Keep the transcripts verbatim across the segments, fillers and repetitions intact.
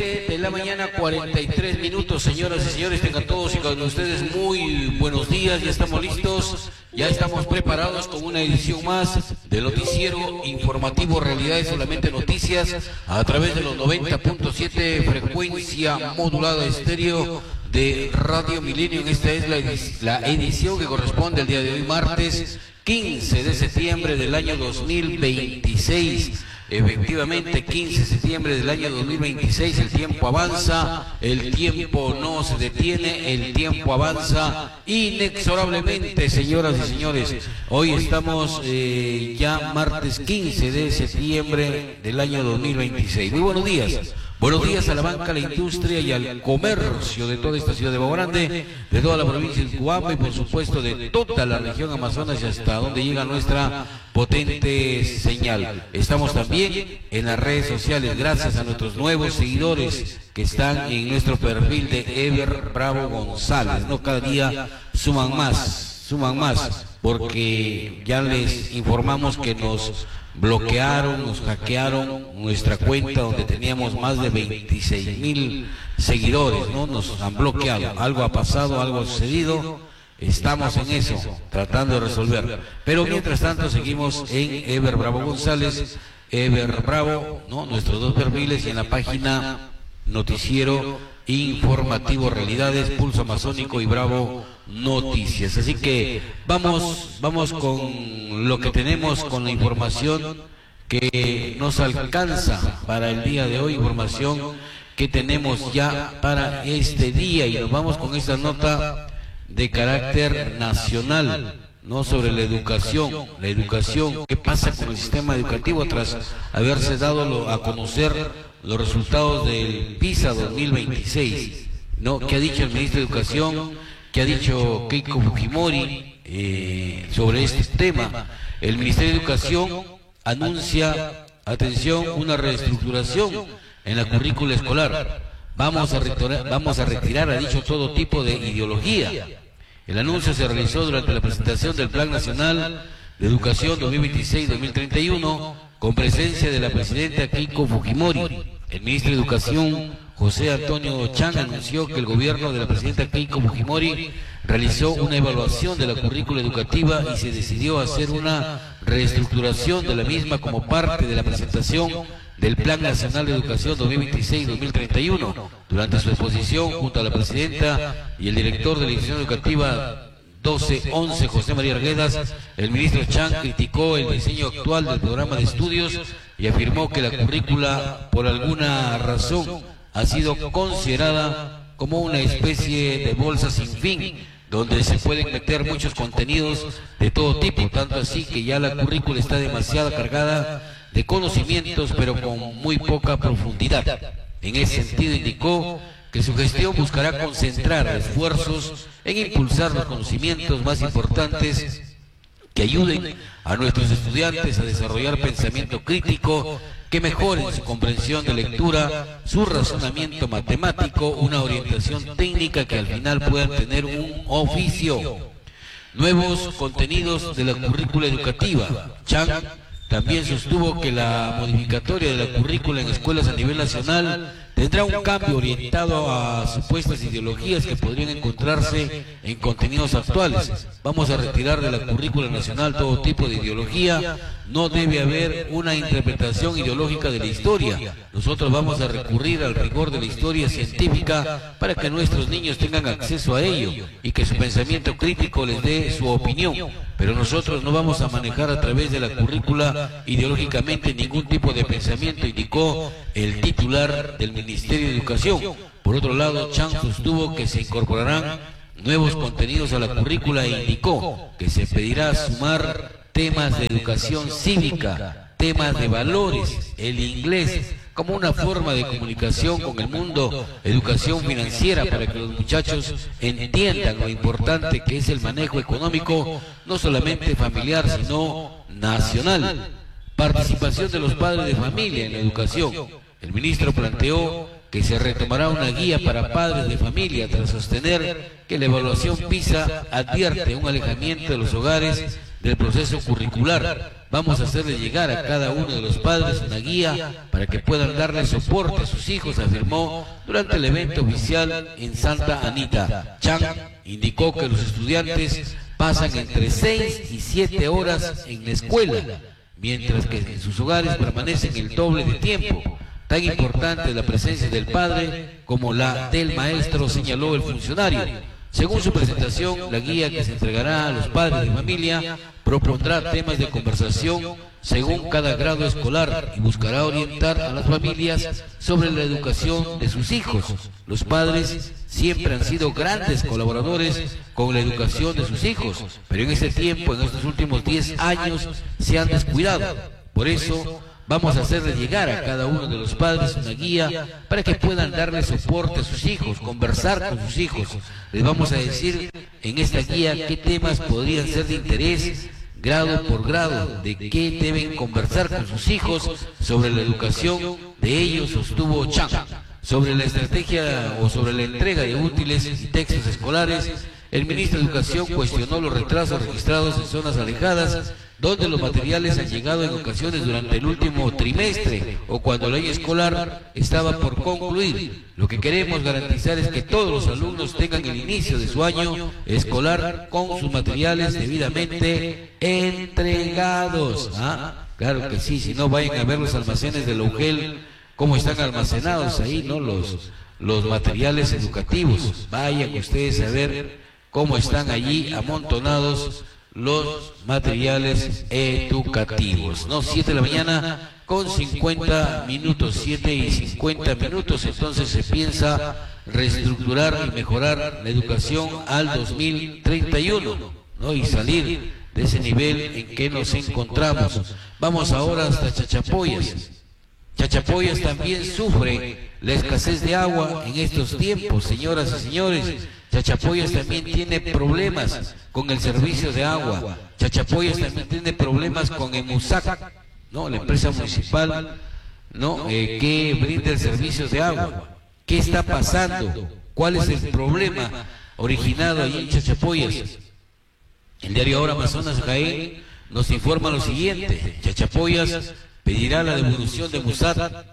siete de la mañana, cuarenta y tres minutos, señoras y señores, tengan todos y cada uno de ustedes muy buenos días, ya estamos listos, ya estamos preparados con una edición más del noticiero informativo Realidades Solamente Noticias a través de los noventa punto siete frecuencia modulada estéreo de Radio Milenio. Esta es la, edic la edición que corresponde al día de hoy, martes quince de septiembre del año dos mil veintiséis. Efectivamente, quince de septiembre del año dos mil veintiséis, el tiempo avanza, el tiempo no se detiene, el tiempo avanza inexorablemente, señoras y señores. Hoy estamos eh, ya martes quince de septiembre del año dos mil veintiséis. Muy buenos días. Buenos días a la banca, a la industria y al comercio de toda esta ciudad de Boa Grande, de toda la provincia de Cuamba y por supuesto de toda la región Amazonas y hasta donde llega nuestra potente señal. Estamos también en las redes sociales gracias a nuestros nuevos seguidores que están en nuestro perfil de Ever Bravo González. No, cada día suman más, suman más, porque ya les informamos que nos bloquearon, nos hackearon nuestra cuenta donde teníamos más de veintiséis mil seguidores, ¿no? Nos han bloqueado, algo ha pasado, algo ha sucedido, estamos en eso, tratando de resolver. Pero mientras tanto seguimos en Ever Bravo González, Ever Bravo, ¿no? Nuestros dos perfiles y en la página Noticiero Informativo Realidades, Pulso Amazónico y Bravo Noticias. Así que vamos, vamos con lo que tenemos, con la información que nos alcanza para el día de hoy, información que tenemos ya para este día, y nos vamos con esta nota de carácter nacional, no sobre la educación, la educación, qué pasa con el sistema educativo tras haberse dado a conocer los resultados del PISA dos mil veintiséis, ¿no? ¿Qué ha dicho el ministro de Educación? ¿Qué ha dicho Keiko Fujimori eh, sobre este tema? El Ministerio de Educación anuncia, atención, una reestructuración en la currícula escolar. Vamos a retirar, vamos a retirar, ha dicho, todo tipo de ideología. El anuncio se realizó durante la presentación del Plan Nacional de Educación dos mil veintiséis dos mil treinta y uno con presencia de la presidenta Keiko Fujimori. El ministro de Educación, José Antonio Chang, anunció que el gobierno de la presidenta Keiko Fujimori realizó una evaluación de la currícula educativa y se decidió hacer una reestructuración de la misma como parte de la presentación del Plan Nacional de Educación dos mil veintiséis dos mil treinta y uno. Durante su exposición, junto a la presidenta y el director de la Dirección Educativa doce once, José María Arguedas, el ministro Chang criticó el diseño actual del programa de estudios y afirmó que la currícula, por alguna razón, ha sido considerada como una especie de bolsa sin fin, donde se pueden meter muchos contenidos de todo tipo, tanto así que ya la currícula está demasiado cargada de conocimientos, pero con muy poca profundidad. En ese sentido, indicó que su gestión buscará concentrar esfuerzos en impulsar los conocimientos más importantes que ayuden a nuestros estudiantes a desarrollar pensamiento crítico, que mejoren su comprensión de lectura, su razonamiento matemático, una orientación técnica, que al final puedan tener un oficio. Nuevos contenidos de la currícula educativa. Chang también sostuvo que la modificatoria de la currícula en escuelas a nivel nacional tendrá un cambio orientado a supuestas ideologías que podrían encontrarse en contenidos actuales. Vamos a retirar de la currícula nacional todo tipo de ideología. No debe haber una interpretación ideológica de la historia. Nosotros vamos a recurrir al rigor de la historia científica para que nuestros niños tengan acceso a ello y que su pensamiento crítico les dé su opinión. Pero nosotros no vamos a manejar a través de la currícula ideológicamente ningún tipo de pensamiento, indicó el titular del Ministerio de Educación. Por otro lado, Chang sostuvo que se incorporarán nuevos contenidos a la currícula e indicó que se pedirá sumar temas de educación cívica, temas de valores, el inglés como una forma de comunicación con el mundo, educación financiera para que los muchachos entiendan lo importante que es el manejo económico, no solamente familiar, sino nacional. Participación de los padres de familia en la educación. El ministro planteó que se retomará una guía para padres de familia tras sostener que la evaluación PISA advierte un alejamiento de los hogares del proceso curricular. Vamos a hacerle llegar a cada uno de los padres una guía para que puedan darle soporte a sus hijos, afirmó durante el evento oficial en Santa Anita. Chang indicó que los estudiantes pasan entre seis y siete horas en la escuela, mientras que en sus hogares permanecen el doble de tiempo. Tan importante es la presencia del padre como la del maestro, señaló el funcionario. Según su presentación, la guía que se entregará a los padres de familia propondrá temas de conversación según cada grado escolar y buscará orientar a las familias sobre la educación de sus hijos. Los padres siempre han sido grandes colaboradores con la educación de sus hijos, pero en este tiempo, en estos últimos diez años, se han descuidado. Por eso, vamos a hacerle llegar a cada uno de los padres una guía para que puedan darle soporte a sus hijos, conversar con sus hijos. Les vamos a decir en esta guía qué temas podrían ser de interés, grado por grado, de qué deben conversar con sus hijos sobre la educación de ellos, sostuvo Chang. Sobre la estrategia o sobre la entrega de útiles y textos escolares, el ministro de Educación cuestionó los retrasos registrados en zonas alejadas, donde los materiales han llegado en ocasiones durante el último trimestre o cuando el año escolar estaba por concluir. Lo que queremos garantizar es que todos los alumnos tengan el inicio de su año escolar con sus materiales debidamente entregados. ¿Ah? Claro que sí, si no vayan a ver los almacenes de la U G E L, cómo están almacenados ahí, ¿no? Los, los materiales educativos. Vayan ustedes a ver cómo están allí amontonados los materiales educativos, ¿no? siete de la mañana con cincuenta minutos, siete y cincuenta minutos, entonces se piensa reestructurar y mejorar la educación al dos mil treinta y uno, ¿no? Y salir de ese nivel en que nos encontramos. Vamos ahora hasta Chachapoyas. Chachapoyas también sufre la escasez de agua en estos tiempos, señoras y señores. Chachapoyas también tiene problemas con el servicio de agua. Chachapoyas también tiene problemas con EMUSAC, ¿no? La empresa municipal, ¿no? Eh, que brinda el servicio de agua. ¿Qué está pasando? ¿Cuál es el problema originado allí en Chachapoyas? El diario Ahora Amazonas Jaén nos informa lo siguiente: Chachapoyas pedirá la devolución de EMUSAC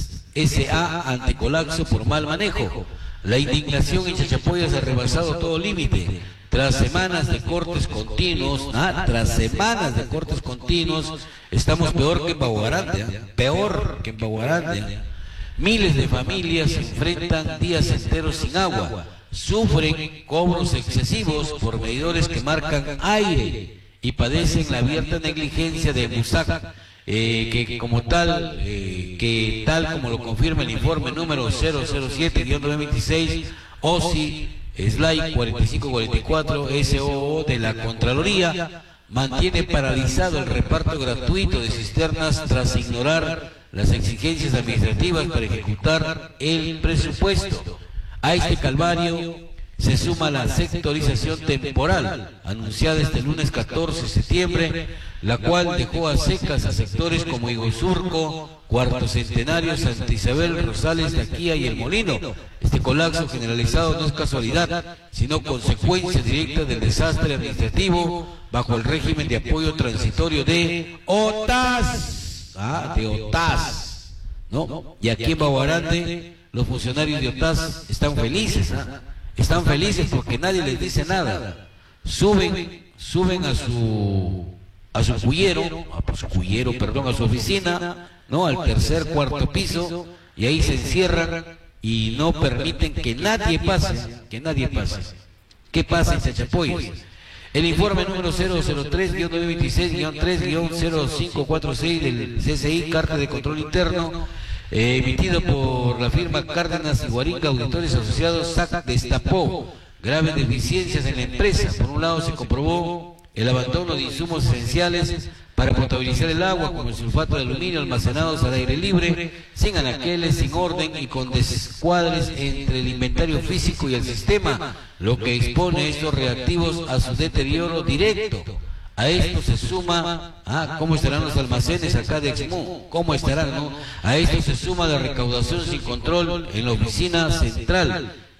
S A ante colapso por mal manejo. La indignación en Chachapoyas ha rebasado todo límite. Tras semanas de cortes continuos, ah, tras semanas de cortes continuos, estamos peor que en Baguarande, ¿eh? peor que en Baguarande. Miles de familias se enfrentan días enteros sin agua, sufren cobros excesivos por medidores que marcan aire y padecen la abierta negligencia de EMUSAC. Eh, que como tal, eh, que tal como lo confirma el informe número cero cero siete guión nueve veintiséis O S I Slide cuarenta y cinco cuarenta y cuatro S O O de la Contraloría, mantiene paralizado el reparto gratuito de cisternas tras ignorar las exigencias administrativas para ejecutar el presupuesto. A este calvario se suma la sectorización temporal anunciada este lunes catorce de septiembre, la cual dejó a secas a sectores como Higüeysurco, Cuarto Centenario, Santa Isabel, Rosales, Taquía y El Molino. Este colapso generalizado no es casualidad, sino consecuencia directa del desastre administrativo bajo el régimen de apoyo transitorio de O T A S. Ah, de O T A S, ¿no? Y aquí en Baguarande los funcionarios de O T A S están felices, ¿ah? Están felices porque nadie les dice nada. Suben, suben a su a su cuyero, a su cuyero, perdón, a su oficina, ¿no? Al tercer, cuarto piso, y ahí se encierran y no permiten que nadie pase, que nadie pase. ¿Qué pasa en Chachapoyas? El informe número cero cero tres guión nueve veintiséis guión tres guión cero cinco cuatro seis del C S I, Carta de Control Interno, Eh, emitido por la firma Cárdenas y Guaringa Auditores Asociados, S A C, destapó graves deficiencias en la empresa. Por un lado, se comprobó el abandono de insumos esenciales para potabilizar el agua, como el sulfato de aluminio, almacenados al aire libre, sin anaqueles, sin orden y con descuadres entre el inventario físico y el sistema, lo que expone estos reactivos a su deterioro directo. A esto se suma, ah, ¿cómo estarán los almacenes acá de Exmú? ¿Cómo estarán, no? A esto se suma la recaudación sin control en la oficina central,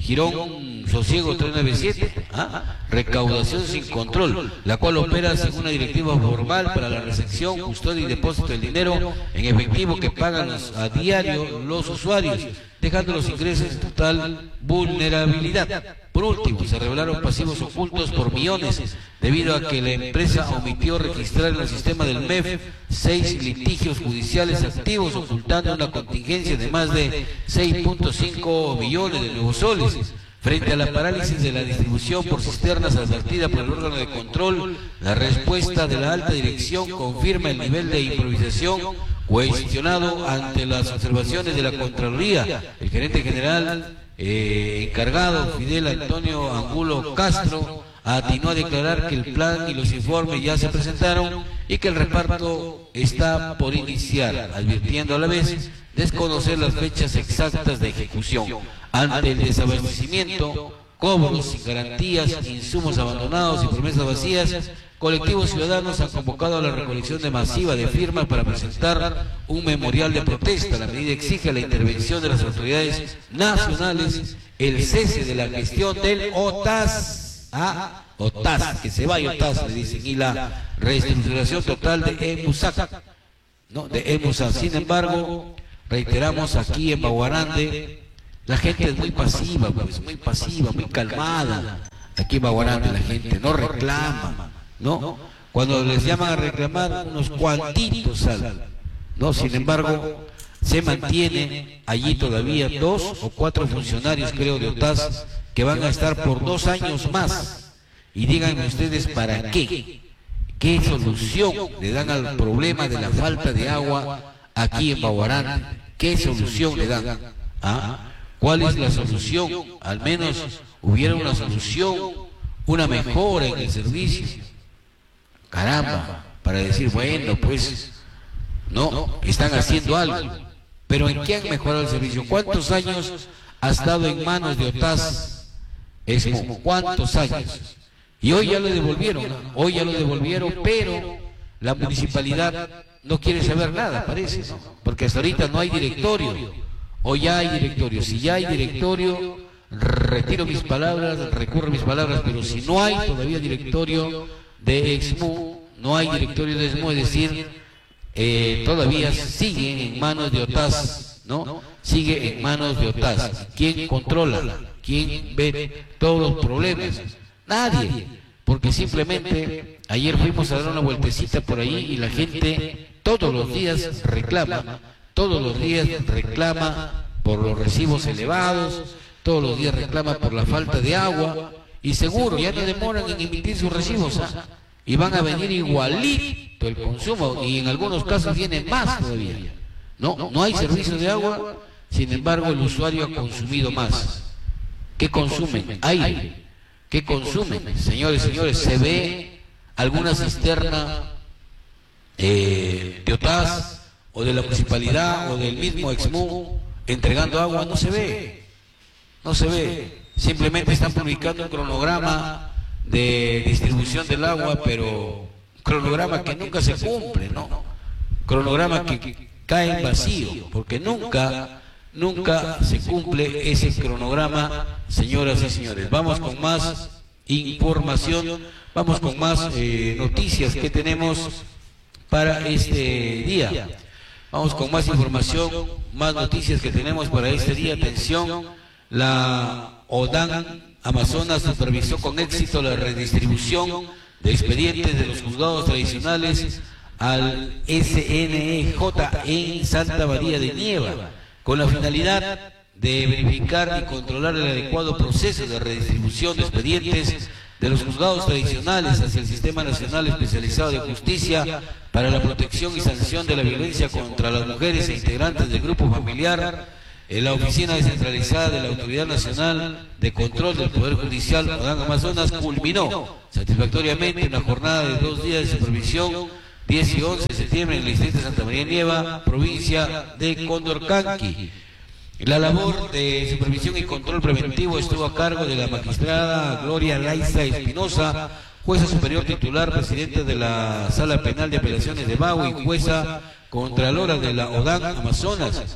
Girón Sosiego trescientos noventa y siete, ¿ah? Recaudación sin control, la cual opera según una directiva formal para la recepción, custodia y depósito del dinero en efectivo que pagan los, a diario los usuarios, dejando los ingresos en total vulnerabilidad. Por último, se revelaron pasivos ocultos por millones, debido a que la empresa omitió registrar en el sistema del M E F seis litigios judiciales activos, ocultando una contingencia de más de seis punto cinco millones de nuevos soles. Frente a la parálisis de la distribución por cisternas advertida por el órgano de control, la respuesta de la alta dirección confirma el nivel de improvisación cuestionado ante las observaciones de la Contraloría. El gerente general eh, encargado, Fidel Antonio Angulo Castro, atinó a declarar que el plan y los informes ya se presentaron y que el reparto está por iniciar, advirtiendo a la vez desconocer las fechas exactas de ejecución. Ante el desabastecimiento, cobros sin garantías, insumos abandonados y promesas vacías, colectivos ciudadanos han convocado a la recolección de masiva de firmas para presentar un memorial de protesta. La medida exige la intervención de las autoridades nacionales, el cese de la gestión del O T A S, ah, O T A S, que se vaya O T A S, le dicen, y la reestructuración total de EMUSAC, ¿no? de EMUSAC. Sin embargo, reiteramos aquí en Baguarande, la gente es muy pasiva, pues, muy pasiva, muy calmada. Aquí en Baguarande la gente no reclama, ¿no? Cuando les llaman a reclamar, unos cuantitos salen, ¿no? Sin embargo, se mantiene allí todavía dos o cuatro funcionarios, creo, de O T A S, que van a estar por dos años más. Y díganme ustedes, ¿para qué? ¿Qué solución le dan al problema de la falta de agua aquí en Baguarande? ¿Qué solución le dan? ¿Ah? ¿Cuál es la solución? Al menos hubiera una solución, una mejora en el servicio. Caramba, para decir, bueno, pues, no, están haciendo algo. Pero ¿en qué han mejorado el servicio? ¿Cuántos años ha estado en manos de O T A S? ESMO, ¿cuántos años? Y hoy ya lo devolvieron, hoy ya lo devolvieron, pero la municipalidad no quiere saber nada, parece, ¿no? Porque hasta ahorita no hay directorio. O ya hay directorio. Si ya hay directorio, retiro mis palabras, recurro a mis palabras, pero si no hay todavía directorio de ESMO, no hay directorio de ESMO, es decir, eh, todavía sigue en manos de O T A S, ¿no? Sigue en manos de O T A S. ¿Quién controla? ¿Quién ve todos los problemas? Nadie, porque simplemente ayer fuimos a dar una vueltecita por ahí y la gente todos los días reclama, todos los días reclama por los recibos elevados, todos los días reclama por la falta de agua y seguro ya no demoran en emitir sus recibos, ¿ah? Y van a venir igualito el consumo y en algunos casos viene más todavía. No, no hay servicio de agua, sin embargo el usuario ha consumido más. ¿Qué consumen? Aire. ¿Qué consumen? Señores, señores, se ve alguna cisterna eh, de O T A S o de la municipalidad o del mismo ESMO entregando agua, no se ve, no se ve. Simplemente están publicando un cronograma de distribución del agua, pero cronograma que nunca se cumple, ¿no? Cronograma que cae en vacío, porque nunca, nunca se cumple ese cronograma, señoras y señores. Vamos con más información, vamos con más eh, noticias que tenemos para este día. Vamos con más información, más noticias que tenemos para este día. Atención, la ODAN Amazonas supervisó con éxito la redistribución de expedientes de los juzgados tradicionales al S N E J en Santa María de Nieva, con la finalidad de verificar y controlar el adecuado proceso de redistribución de expedientes de los juzgados tradicionales hacia el Sistema Nacional Especializado de Justicia para la protección y sanción de la violencia contra las mujeres e integrantes del grupo familiar. En la Oficina Descentralizada de la Autoridad Nacional de Control del Poder Judicial, ODAN Amazonas, culminó satisfactoriamente una jornada de dos días de supervisión, diez y once de septiembre, en el distrito de Santa María de Nieva, provincia de Condorcanqui. La labor de supervisión y control preventivo estuvo a cargo de la magistrada Gloria Laiza Espinosa, jueza superior titular, presidenta de la Sala Penal de Apelaciones de Bago y jueza contralora de la ODAN Amazonas,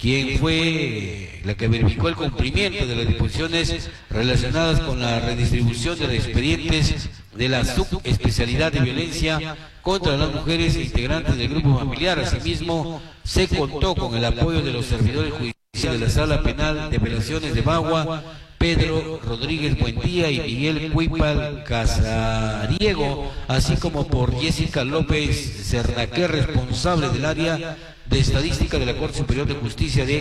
quien fue la que verificó el cumplimiento de las disposiciones relacionadas con la redistribución de los expedientes de la subespecialidad de violencia contra las mujeres e integrantes del grupo familiar. Asimismo, se contó con el apoyo de los servidores judiciales de la Sala Penal de Apelaciones de Bagua, Pedro Rodríguez Buendía y Miguel Cuipal Casariego, así como por Jessica López Cernaquer, responsable del área de estadística de la Corte Superior de Justicia de